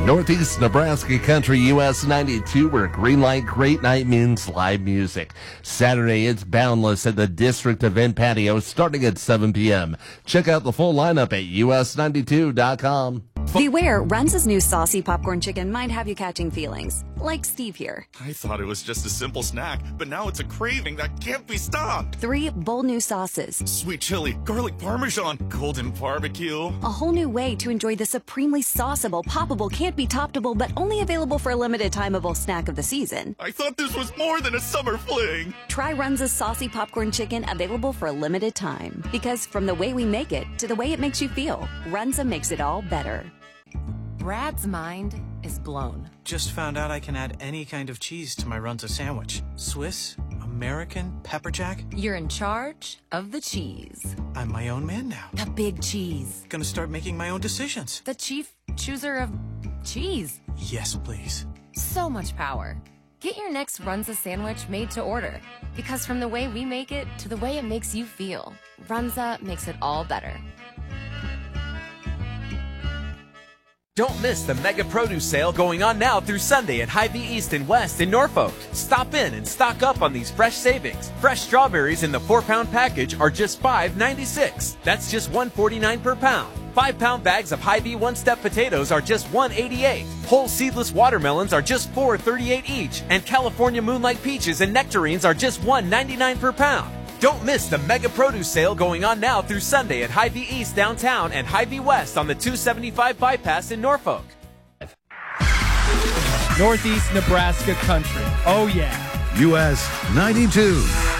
Northeast Nebraska Country US 92, where green light, great night means live music. Saturday, it's Boundless at the District Event Patio starting at 7 p.m. Check out the full lineup at us92.com. Beware, Runza's new saucy popcorn chicken might have you catching feelings, like Steve here. I thought it was just a simple snack, but now it's a craving that can't be stopped. 3 bold new sauces. Sweet chili, garlic parmesan, golden barbecue. A whole new way to enjoy the supremely sauceable, poppable, can't be toppable, but only available for a limited timeable snack of the season. I thought this was more than a summer fling. Try Runza's saucy popcorn chicken, available for a limited time. Because from the way we make it to the way it makes you feel, Runza makes it all better. Brad's mind is blown. Just found out I can add any kind of cheese to my Runza sandwich. Swiss, American, pepper jack. You're in charge of the cheese. I'm my own man now. The big cheese. Gonna start making my own decisions. The chief chooser of cheese. Yes, please. So much power. Get your next Runza sandwich made to order. Because from the way we make it to the way it makes you feel, Runza makes it all better. Don't miss the mega produce sale going on now through Sunday at Hy-Vee East and West in Norfolk. Stop in and stock up on these fresh savings. Fresh strawberries in the 4-pound package are just $5.96. That's just $1.49 per pound. 5-pound bags of Hy-Vee one-step potatoes are just $1.88. Whole seedless watermelons are just $4.38 each. And California Moonlight peaches and nectarines are just $1.99 per pound. Don't miss the mega produce sale going on now through Sunday at Hy-Vee East downtown and Hy-Vee West on the 275 bypass in Norfolk. Northeast Nebraska Country. Oh, yeah. US 92.